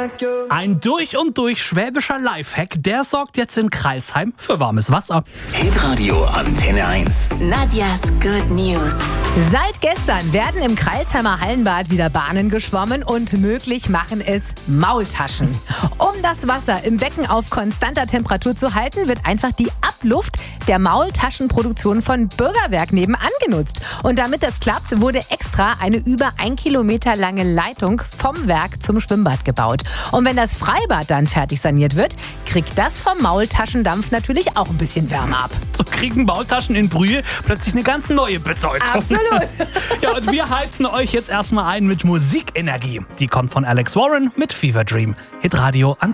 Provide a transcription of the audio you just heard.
Ein durch und durch schwäbischer Lifehack, der sorgt jetzt in Crailsheim für warmes Wasser. Hitradio Antenne 1. Nadjas Good News. Seit gestern werden im Crailsheimer Hallenbad wieder Bahnen geschwommen und möglich machen es Maultaschen. Um das Wasser im Becken auf konstanter Temperatur zu halten, wird einfach die Abluft der Maultaschenproduktion von Bürgerwerk nebenan genutzt. Und damit das klappt, wurde extra eine über 1 Kilometer lange Leitung vom Werk zum Schwimmbad gebaut. Und wenn das Freibad dann fertig saniert wird, kriegt das vom Maultaschendampf natürlich auch ein bisschen Wärme ab. So kriegen Maultaschen in Brühe plötzlich eine ganz neue Bedeutung. Absolut. Ja, und wir heizen euch jetzt erstmal ein mit Musikenergie. Die kommt von Alex Warren mit Fever Dream. Hitradio Antenne.